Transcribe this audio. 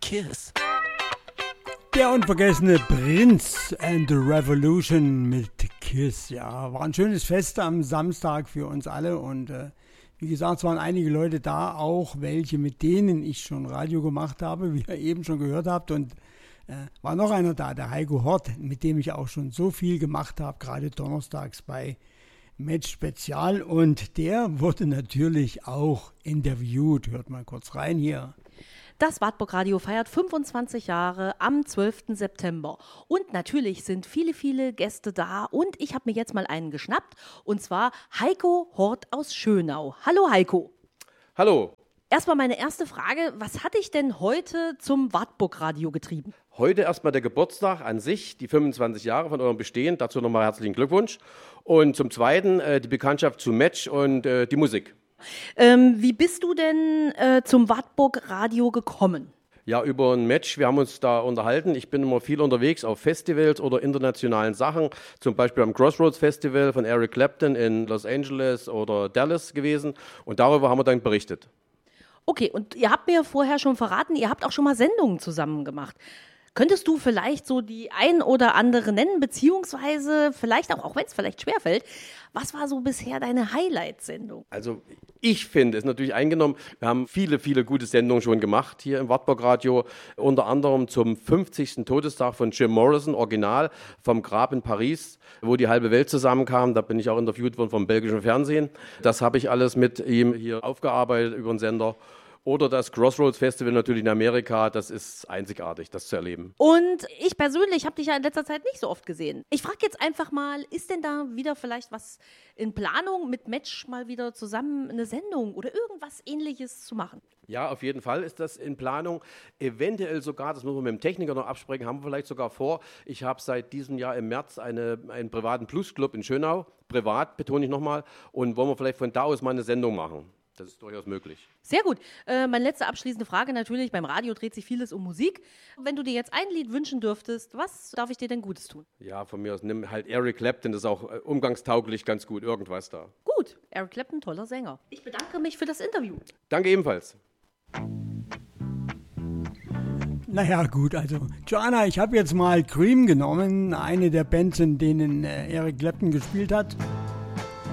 Kiss. Der unvergessene Prince and the Revolution mit Kiss. Ja, war ein schönes Fest am Samstag für uns alle und wie gesagt, es waren einige Leute da, auch welche, mit denen ich schon Radio gemacht habe, wie ihr eben schon gehört habt, und war noch einer da, der Heiko Hort, mit dem ich auch schon so viel gemacht habe, gerade donnerstags bei Match Spezial, und der wurde natürlich auch interviewt. Hört mal kurz rein hier. Das Wartburg Radio feiert 25 Jahre am 12. September. Und natürlich sind viele, viele Gäste da. Und ich habe mir jetzt mal einen geschnappt. Und zwar Heiko Hort aus Schönau. Hallo Heiko. Hallo. Erstmal meine erste Frage. Was hat dich denn heute zum Wartburg Radio getrieben? Heute erstmal der Geburtstag an sich, die 25 Jahre von eurem Bestehen. Dazu nochmal herzlichen Glückwunsch. Und zum Zweiten die Bekanntschaft zu Match und die Musik. Wie bist du denn zum Wartburg Radio gekommen? Ja, über ein Match. Wir haben uns da unterhalten. Ich bin immer viel unterwegs auf Festivals oder internationalen Sachen. Zum Beispiel am Crossroads Festival von Eric Clapton in Los Angeles oder Dallas gewesen. Und darüber haben wir dann berichtet. Okay, und ihr habt mir vorher schon verraten, ihr habt auch schon mal Sendungen zusammen gemacht. Könntest du vielleicht so die ein oder andere nennen, beziehungsweise vielleicht auch wenn es vielleicht schwerfällt, was war so bisher deine Highlight-Sendung? Also ich finde, es ist natürlich eingenommen, wir haben viele, viele gute Sendungen schon gemacht hier im Wartburg Radio, unter anderem zum 50. Todestag von Jim Morrison, Original, vom Grab in Paris, wo die halbe Welt zusammenkam. Da bin ich auch interviewt worden vom belgischen Fernsehen. Das habe ich alles mit ihm hier aufgearbeitet über den Sender. Oder das Crossroads Festival natürlich in Amerika, das ist einzigartig, das zu erleben. Und ich persönlich habe dich ja in letzter Zeit nicht so oft gesehen. Ich frage jetzt einfach mal, ist denn da wieder vielleicht was in Planung, mit Match mal wieder zusammen eine Sendung oder irgendwas Ähnliches zu machen? Ja, auf jeden Fall ist das in Planung. Eventuell sogar, das müssen wir mit dem Techniker noch absprechen, haben wir vielleicht sogar vor. Ich habe seit diesem Jahr im März einen privaten Plus-Club in Schönau, privat, betone ich nochmal, und wollen wir vielleicht von da aus mal eine Sendung machen. Das ist durchaus möglich. Sehr gut. Meine letzte abschließende Frage natürlich, beim Radio dreht sich vieles um Musik. Wenn du dir jetzt ein Lied wünschen dürftest, was darf ich dir denn Gutes tun? Ja, von mir aus nimm halt Eric Clapton, das ist auch umgangstauglich ganz gut, irgendwas da. Gut, Eric Clapton, toller Sänger. Ich bedanke mich für das Interview. Danke ebenfalls. Naja, gut, also Joanna, ich habe jetzt mal Cream genommen, eine der Bands, in denen Eric Clapton gespielt hat.